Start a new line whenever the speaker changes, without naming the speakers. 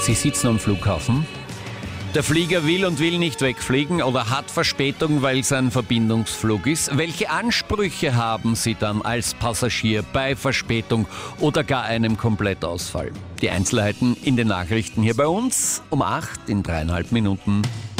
Sie sitzen am Flughafen. Der Flieger will und will nicht wegfliegen oder hat Verspätung, weil es ein Verbindungsflug ist. Welche Ansprüche haben Sie dann als Passagier bei Verspätung oder gar einem Komplettausfall? Die Einzelheiten in den Nachrichten hier bei uns um 8 in 3,5 Minuten.